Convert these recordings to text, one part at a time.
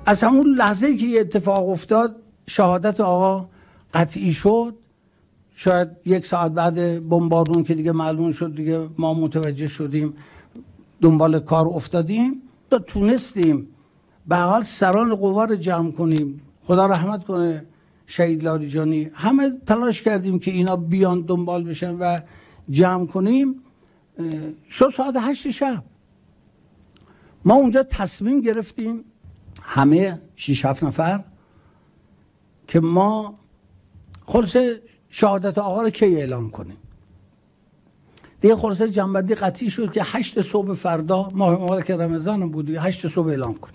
از همون لحظه که اتفاق افتاد شهادت آقا قطعی شد. شاید 1 ساعت بعد بمبارون که دیگه معلوم شد، دیگه ما متوجه شدیم، دنبال کار افتادیم تا تونستیم به حال سران قوا رو جمع کنیم. خدا رحمت کنه شهید لاریجانی. همه تلاش کردیم که اینا بیان دنبال بشن و جمع کنیم. شد ساعت 8 شب. ما اونجا تصمیم گرفتیم همه 6-7 نفر که ما خلاصه شهادت آقا رو کی اعلام کنیم. دیگه خلاصه جنبندی قطعی شد که 8 صبح فردا، ماه مبارک رمضان بود، 8 صبح اعلام کنیم.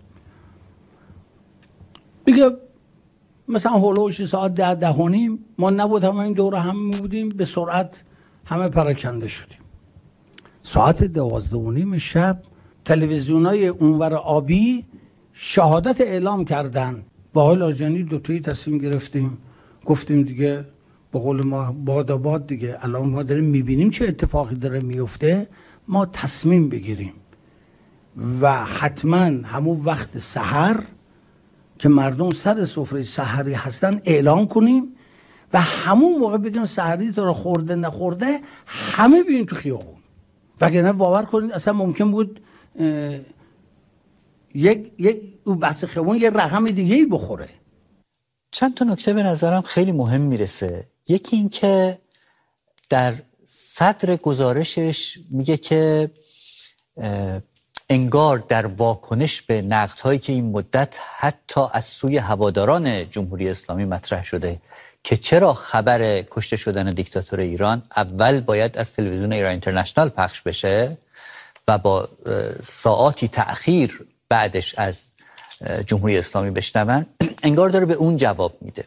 دیگه مثلا هولوش ساعت 10 ما نبود، همه این دوره هم بودیم، به سرعت همه پراکنده شدیم. ساعت 12:30 شب تلویزیونای اونور آبی شهادت اعلام کردن. با آقای لاریجانی دوتایی تصمیم گرفتیم، گفتیم دیگه به قول ما باد دیگه، الان ما داریم میبینیم چه اتفاقی داره میفته، ما تصمیم بگیریم و حتما همون وقت سحر که مردم سر سفره سحری هستن اعلام کنیم و همون موقع بگیم سحری تو رو خورده نخورده همه بیاین تو خیابون. وگرنه باور کنید اصلا ممکن بود یک بحث خیابون یه رقم دیگه‌ای بخوره. چند تا نکته به نظرم خیلی مهم میرسه. یکی این که در صدر گزارشش میگه که انگار در واکنش به نقدهایی که این مدت حتی از سوی هواداران جمهوری اسلامی مطرح شده که چرا خبر کشته شدن دیکتاتور ایران اول باید از تلویزیون ایران اینترنشنال پخش بشه و با ساعاتی تأخیر بعدش از جمهوری اسلامی بشنون، انگار داره به اون جواب میده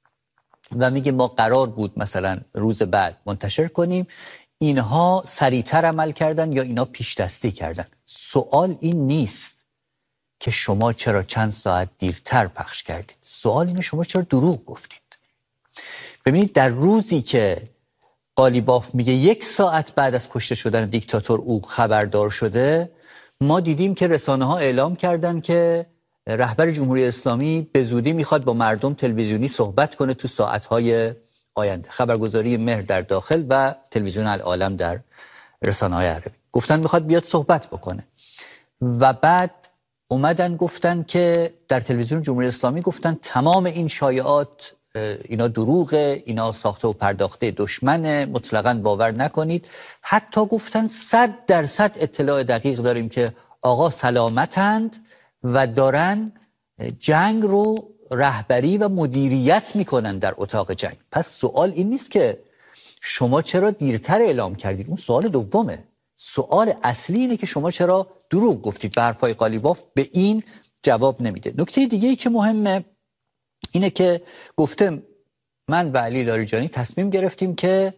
و میگه ما قرار بود مثلا روز بعد منتشر کنیم، اینها سریعتر عمل کردن یا اینا پیش دستی کردن. سوال این نیست که شما چرا چند ساعت دیرتر پخش کردید، سوال اینه شما چرا دروغ گفتید. ببینید در روزی که قالیباف میگه 1 ساعت بعد از کشته شدن دیکتاتور او خبردار شده، ما دیدیم که رسانه ها اعلام کردن که رهبر جمهوری اسلامی به زودی میخواد با مردم تلویزیونی صحبت کنه تو ساعتهای آینده. خبرگزاری مهر در داخل و تلویزیون العالم در رسانه های عربی گفتن میخواد بیاد صحبت بکنه و بعد اومدن گفتن که در تلویزیون جمهوری اسلامی گفتن تمام این شایعات اینا دروغه، اینا ساخته و پرداخته دشمنه، مطلقاً باور نکنید. حتی گفتن 100% اطلاع دقیق داریم که آقا سلامتند و دارن جنگ رو رهبری و مدیریت میکنن در اتاق جنگ. پس سوال این نیست که شما چرا دیرتر اعلام کردید، اون سوال دومه. سوال اصلی اینه که شما چرا دروغ گفتید و حرفای قالیباف به این جواب نمیده. نکته دیگه ای که مهمه اینه که گفته من و علی لاریجانی تصمیم گرفتیم که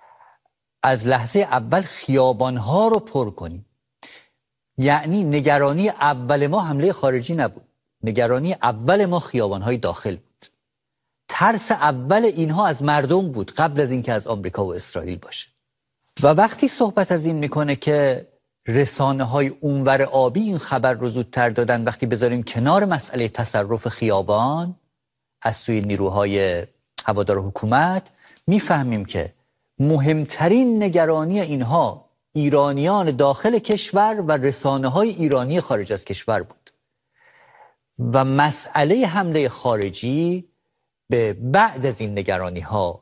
از لحظه اول خیابانها رو پر کنیم. یعنی نگرانی اول ما حمله خارجی نبود، نگرانی اول ما خیابانهای داخل بود. ترس اول اینها از مردم بود قبل از اینکه از آمریکا و اسرائیل باشه. و وقتی صحبت از این میکنه که رسانه‌های اونور آبی این خبر رو زودتر دادن، وقتی بذاریم کنار مسئله تصرف خیابان از سوی نیروهای هوادار حکومت، میفهمیم که مهمترین نگرانی اینها ایرانیان داخل کشور و رسانه‌های ایرانی خارج از کشور بود و مسئله حمله خارجی به بعد از این نگرانی‌ها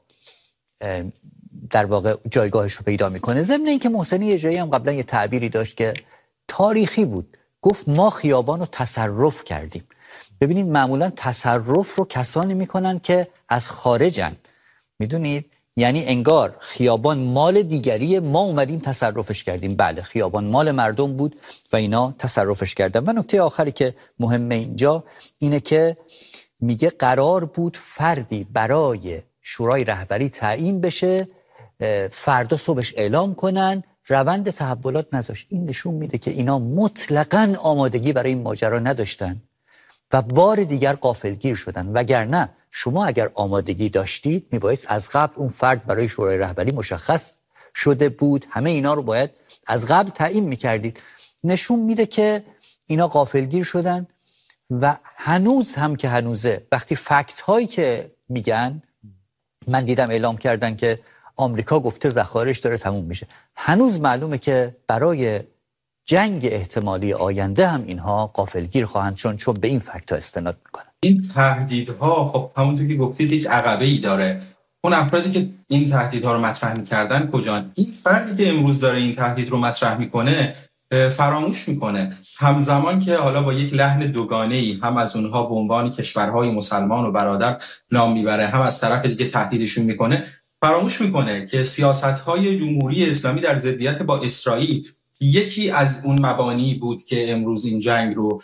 در واقع جایگاهش رو پیدا میکنه. ضمن اینکه محسنی اجرایی هم قبلا یه تعبیری داشت که تاریخی بود، گفت ما خیابان رو تصرف کردیم. ببینید معمولا تصرف رو کسانی میکنن که از خارجن، میدونید، یعنی انگار خیابان مال دیگریه، ما اومدیم تصرفش کردیم. بله، خیابان مال مردم بود و اینا تصرفش کردن. و نکته آخری که مهمه اینجا اینه که میگه قرار بود فردی برای شورای رهبری تعیین بشه، فردا صبحش اعلام کنن، روند تحولات نذاشت. این نشون میده که اینا مطلقاً آمادگی برای این ماجرا نداشتن و بار دیگر غافلگیر شدن. وگرنه شما اگر آمادگی داشتید میبایست از قبل اون فرد برای شورای رهبری مشخص شده بود، همه اینا رو باید از قبل تعیین میکردید. نشون میده که اینا غافلگیر شدن و هنوز هم که هنوزه وقتی فکت هایی که میگن، من دیدم اعلام کردن که آمریکا گفته ذخایرش داره تموم میشه، هنوز معلومه که برای جنگ احتمالی آینده هم اینها غافلگیر خواهند شد، چون به این فکت ها استناد میکنن. این تهدیدها خب همونطور که گفتید یک عقبه ای داره. اون افرادی که این تهدیدها رو مطرح میکردن کجان؟ این فردی که امروز داره این تهدید رو مطرح میکنه فراموش میکنه همزمان که حالا با یک لحن دوگانه‌ای هم از اونها به عنوان کشورهای مسلمان و برادر نام میبره، هم از طرف دیگه تهدیدشون میکنه. فراموش میکنه که سیاست‌های جمهوری اسلامی در ضدیت با اسرائیل یکی از اون مبانی بود که امروز این جنگ رو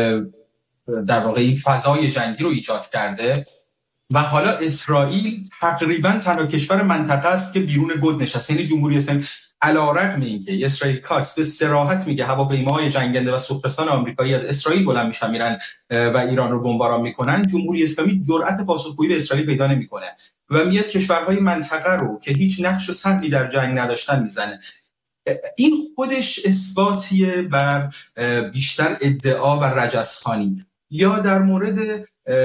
در واقع این فضای جنگی رو ایجاد کرده و حالا اسرائیل تقریبا تنها کشور منطقه است که بیرون گود نشسته. یعنی جمهوری اسلامی علیرغم اینکه اسرائیل کاتس به صراحت میگه هواپیماهای جنگنده و سوخترسان آمریکایی از اسرائیل بلند میشن میرن و ایران رو بمباران میکنن، جمهوری اسلامی جرأت پاسخگویی به اسرائیل پیدا نمیکنه و میاد کشورهای منطقه رو که هیچ نقش و سهمی در جنگ نداشتن میزنه. این خودش اثباتیه بر بیشتر ادعا و رجزخوانی. یا در مورد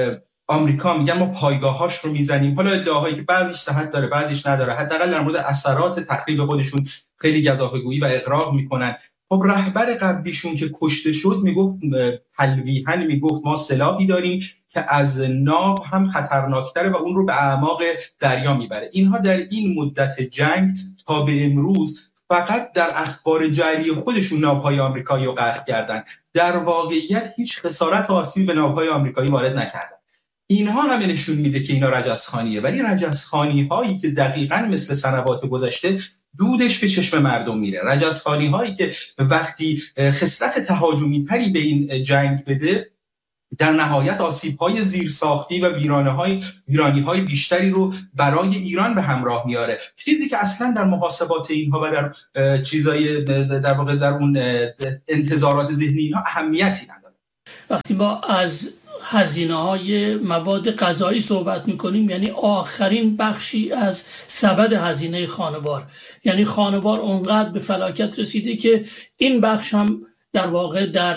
آمریکا میگن ما پایگاهاش رو میزنیم، حالا ادعاهایی که بعضیش صحت داره بعضیش نداره، حداقل در مورد اثرات تخریب خودشون خیلی گزافه‌گویی و اقراق میکنن. خب رهبر قبلیشون که کشته شد میگفت تلویحاً میگفت ما سلاحی داریم که از ناو هم خطرناکتره و اون رو به اعماق دریا میبره. اینها در این مدت جنگ تا به امروز فقط در اخبار جاری خودشون ناوهای آمریکایی رو غرق کردن، در واقعیت هیچ خسارت و آسیبی به ناوهای آمریکایی وارد نکردن. اینها هم نشون میده که اینا رجزخوانیه، ولی رجزخوانی هایی که دقیقاً مثل سنوات گذشته دودش به چشم مردم میره، رجزخوانی هایی که وقتی خصلت تهاجمی تری به این جنگ بده در نهایت آسیب‌های زیرساختی و ویرانی‌های بیشتری رو برای ایران به همراه میاره، چیزی که اصلا در محاسبات اینها و در چیزای در واقع در اون انتظارات ذهنی اینها اهمیتی نداره. وقتی ما از هزینه‌های مواد غذایی صحبت می‌کنیم، یعنی آخرین بخشی از سبد هزینه خانوار، یعنی خانوار اونقدر به فلاکت رسیده که این بخش هم در واقع در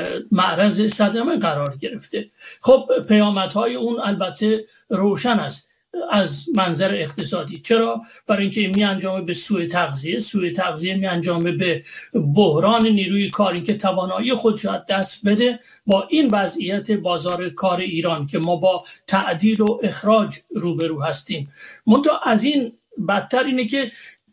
معرض صدمه قرار گرفته. خب پیامدهای اون البته روشن است از منظر اقتصادی. چرا؟ برای اینکه می انجامه به سوء تغذیه می انجامه به بحران نیروی کاری که توانایی خودش را دست بده. با این وضعیت بازار کار ایران که ما با تعدیل و اخراج روبرو هستیم، منتها از این بدتر اینه که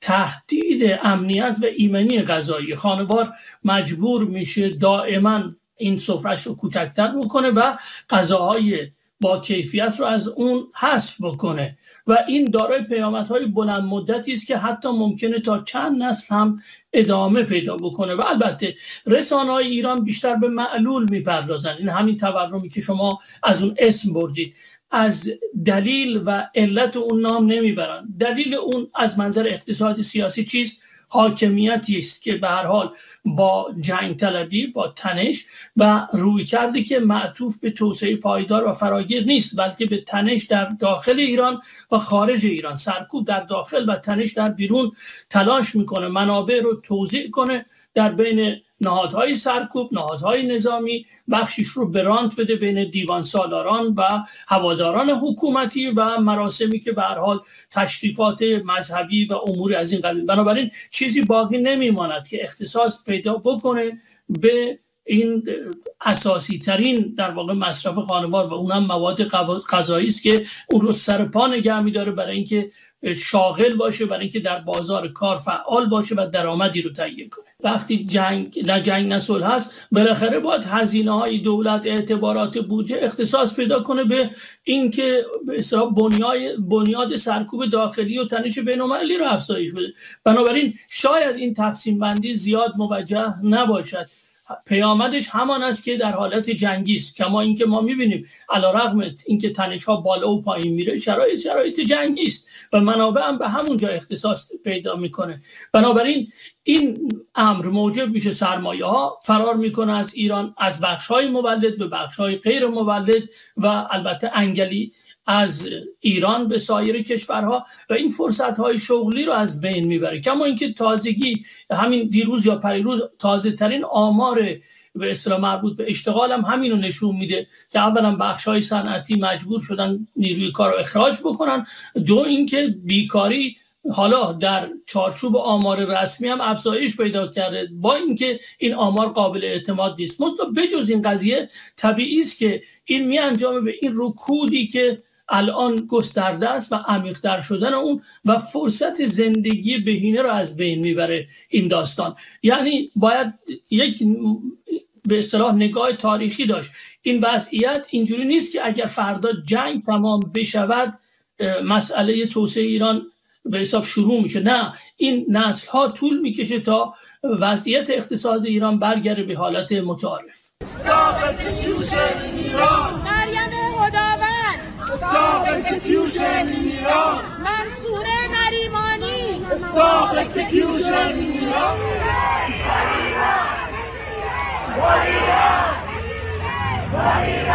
تهدید امنیت و ایمنی غذایی، خانوار مجبور میشه دائما این سفرش رو کوچکتر بکنه و غذاهای با کیفیت رو از اون حذف بکنه و این دارای پیامدهای بلند مدتی است که حتی ممکنه تا چند نسل هم ادامه پیدا بکنه. و البته رسانه‌های ایران بیشتر به معلول میپردازن. این همین تورمی که شما از اون اسم بردید، از دلیل و علت اون نام نمیبرن. دلیل اون از منظر اقتصادی سیاسی چیست؟ حاکمیتی است که به هر حال با جنگ طلبی، با تنش و رویکردی که معطوف به توسعه پایدار و فراگیر نیست، بلکه به تنش در داخل ایران و خارج ایران، سرکوب در داخل و تنش در بیرون تلاش میکنه منابع رو توزیع کنه در بین نهادهای سرکوب، نهادهای نظامی، بخشش رو به رانت بده بین دیوان سالاران و هواداران حکومتی و مراسمی که به هر حال تشریفات مذهبی و امور از این قبیل. بنابراین چیزی باقی نمیماند که اختصاص پیدا بکنه به این اساسی ترین در واقع مصرف خانوار و اونم مواد غذایی است که اون رو سر پا نگه می‌داره برای اینکه شاغل باشه، برای اینکه در بازار کار فعال باشه و درآمدی رو تهیه کنه. وقتی جنگ نه صلح هست، بالاخره باید هزینه‌های دولت، اعتبارات بودجه اختصاص پیدا کنه به اینکه به اصطلاح بنیاد سرکوب داخلی و تنش بین‌المللی رو افزایش بده. بنابراین شاید این تقسیم بندی زیاد موجه نباشد. پیامدش همان است که در حالت جنگی است، کما اینکه ما می‌بینیم علیرغم اینکه تنش‌ها بالا و پایین میره، شرایط جنگی است و منابع هم به همون جا اختصاص پیدا میکنه. بنابراین این امر موجب میشه سرمایه‌ها فرار میکنه از ایران، از بخش‌های مولد به بخش‌های غیر مولد و البته از ایران به سایر کشورها و این فرصت‌های شغلی رو از بین میبره. کما اینکه تازگی همین دیروز یا پریروز تازه ترین آمار به اصطلاح مربوط به اشتغال هم همین رو نشون میده که اولا بخش‌های صنعتی مجبور شدن نیروی کار رو اخراج بکنن، دو اینکه بیکاری حالا در چارچوب آمار رسمی هم افزایش پیدا کرده، با اینکه این آمار قابل اعتماد نیست. مطلب بجز این قضیه طبیعی است که این میانجامه به این رکودی که الان گسترده است و عمیق‌تر شدن اون و فرصت زندگی بهینه رو از بین میبره این داستان. یعنی باید یک به اصطلاح نگاه تاریخی داشت. این وضعیت اینجوری نیست که اگر فردا جنگ تمام بشود مسئله توسعه ایران به حساب شروع میشه. نه، این نسل ها طول میکشه تا وضعیت اقتصاد ایران برگرده به حالت متعارف. Stop execution in Iran. مریم خداوند. Stop execution in Iran. منصور نریمانی. Stop execution in Iran. Iran.